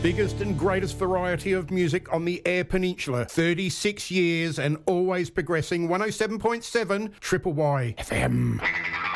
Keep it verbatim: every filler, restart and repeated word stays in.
Biggest and greatest variety of music on the Eyre Peninsula. thirty-six years and always progressing. one oh seven point seven Triple Y F M.